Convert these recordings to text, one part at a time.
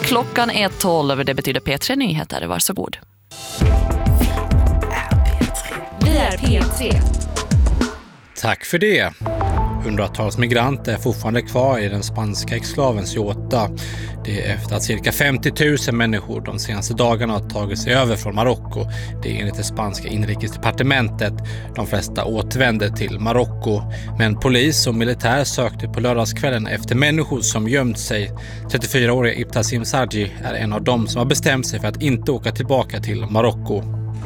Klockan är 12, det betyder P3 Nyheter. Varsågod. Vi är P3. Tack för det. Hundratals migranter är fortfarande kvar i den spanska exklaven Ceuta. Det är efter att cirka 50 000 människor de senaste dagarna har tagit sig över från Marocko. Det är enligt det spanska inrikesdepartementet. De flesta återvände till Marocko. Men polis och militär sökte på lördagskvällen efter människor som gömt sig. 34-åriga Ibtassim Sarji är en av dem som har bestämt sig för att inte åka tillbaka till Marocko.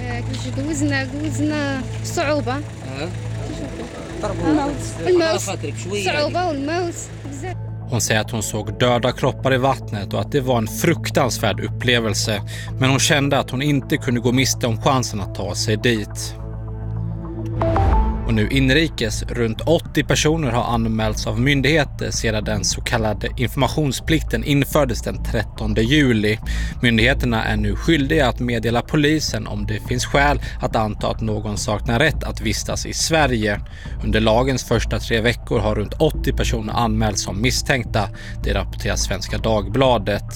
Hon säger att hon såg döda kroppar i vattnet och att det var en fruktansvärd upplevelse. Men hon kände att hon inte kunde gå miste om chansen att ta sig dit. Och nu inrikes, runt 80 personer har anmälts av myndigheter sedan den så kallade informationsplikten infördes den 13 juli. Myndigheterna är nu skyldiga att meddela polisen om det finns skäl att anta att någon saknar rätt att vistas i Sverige. Under lagens första 3 veckor har runt 80 personer anmälts som misstänkta. Det rapporterar Svenska Dagbladet.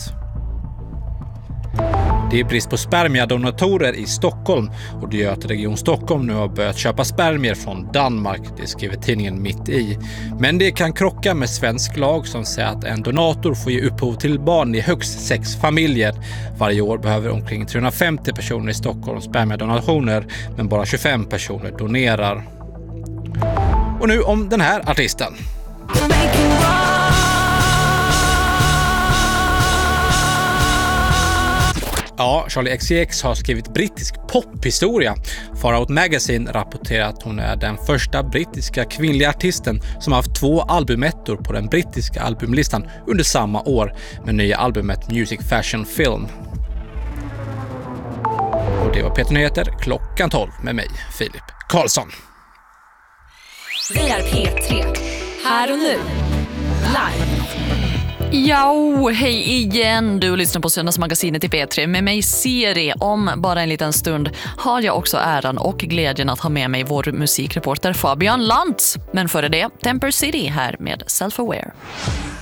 Det är brist på spermiadonatorer i Stockholm och det gör att Region Stockholm nu har börjat köpa spermier från Danmark, det skriver tidningen Mitt i. Men det kan krocka med svensk lag som säger att en donator får ge upphov till barn i högst 6 familjer. Varje år behöver omkring 350 personer i Stockholm spermiadonationer, men bara 25 personer donerar. Och nu om den här artisten. Ja, Charli XCX har skrivit brittisk pophistoria. Far Out Magazine rapporterar att hon är den första brittiska kvinnliga artisten som har haft 2 albumettor på den brittiska albumlistan under samma år med nya albumet Music Fashion Film. Och det var P3 Nyheter klockan 12 med mig, Filip Karlsson. Vi är P3. Här och nu. Live. Ja, hej igen. Du lyssnar på Söndagsmagasinet i P3 med mig Siri. Om bara en liten stund har jag också äran och glädjen att ha med mig vår musikreporter Fabian Lantz. Men före det, Temper City här med Self-Aware.